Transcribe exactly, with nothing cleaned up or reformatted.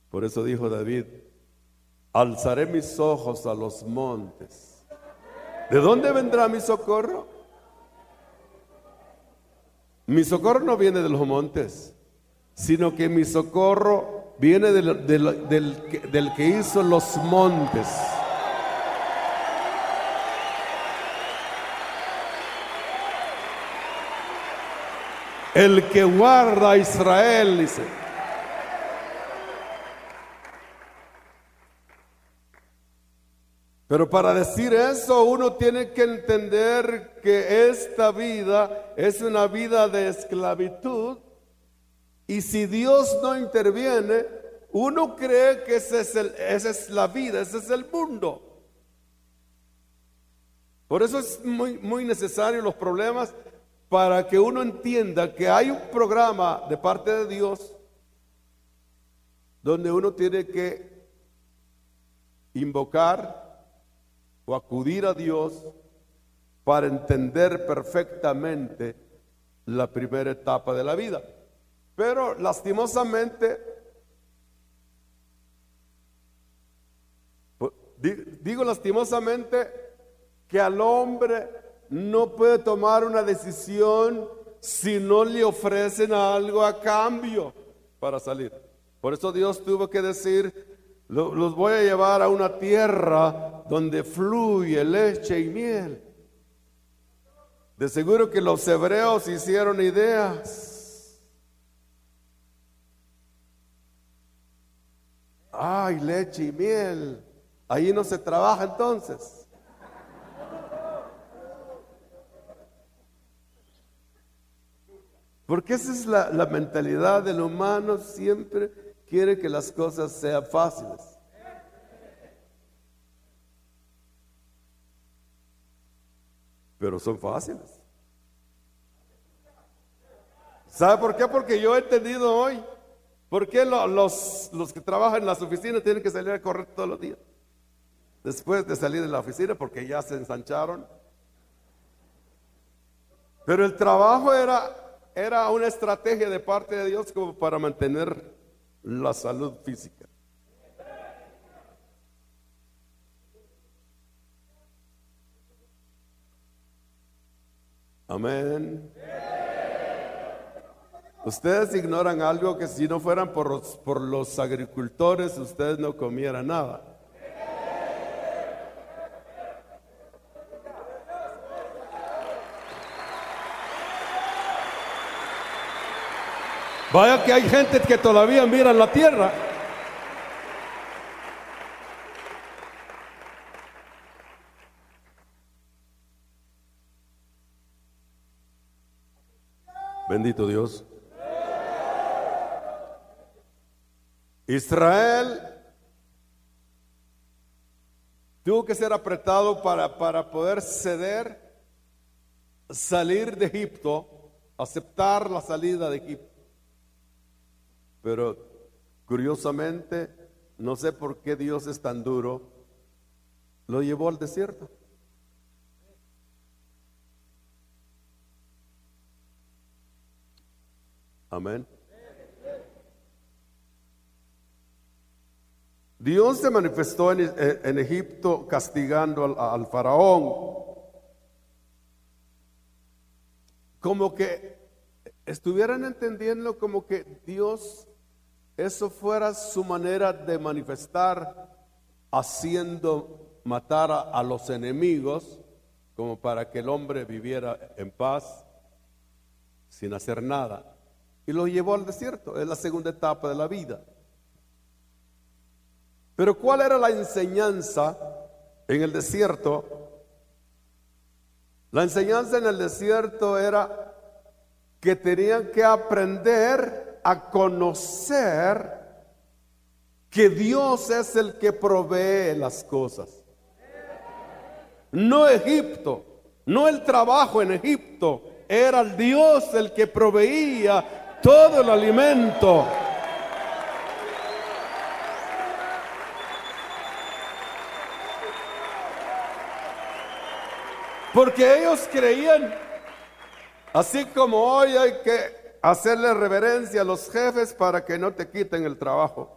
Por eso dijo David: alzaré mis ojos a los montes. ¿De dónde vendrá mi socorro? Mi socorro no viene de los montes, sino que mi socorro viene del, del, del, del que hizo los montes. El que guarda a Israel, dice. Pero para decir eso, uno tiene que entender que esta vida es una vida de esclavitud. Y si Dios no interviene, uno cree que ese es el, esa es la vida, ese es el mundo. Por eso es muy, muy necesario los problemas, para que uno entienda que hay un programa de parte de Dios donde uno tiene que invocar o acudir a Dios para entender perfectamente la primera etapa de la vida. Pero lastimosamente, digo lastimosamente, que al hombre no puede tomar una decisión si no le ofrecen algo a cambio para salir. Por eso Dios tuvo que decir: los voy a llevar a una tierra donde fluye leche y miel. De seguro que los hebreos hicieron ideas. Ay, leche y miel. Ahí no se trabaja entonces. Porque esa es la, la mentalidad del humano, siempre quiere que las cosas sean fáciles. Pero son fáciles. ¿Sabe por qué? Porque yo he entendido hoy por qué lo, los, los que trabajan en las oficinas tienen que salir a correr todos los días. Después de salir de la oficina, porque ya se ensancharon. Pero el trabajo era... Era una estrategia de parte de Dios como para mantener la salud física. Amén. Ustedes ignoran algo, que si no fueran por los, por los agricultores, ustedes no comieran nada. Vaya que hay gente que todavía mira la tierra. Bendito Dios. Israel tuvo que ser apretado para, para poder ceder, salir de Egipto, aceptar la salida de Egipto. Pero curiosamente, no sé por qué Dios es tan duro, lo llevó al desierto. Amén. Dios se manifestó en, en Egipto castigando al, al faraón, como que estuvieran entendiendo como que Dios, eso fuera su manera de manifestar, haciendo matar a, a los enemigos, como para que el hombre viviera en paz, sin hacer nada. Y lo llevó al desierto, es la segunda etapa de la vida. Pero ¿cuál era la enseñanza en el desierto? La enseñanza en el desierto era que tenían que aprender a conocer que Dios es el que provee las cosas. No Egipto, no el trabajo en Egipto, era Dios el que proveía todo el alimento. Porque ellos creían, así como hoy hay que hacerle reverencia a los jefes para que no te quiten el trabajo.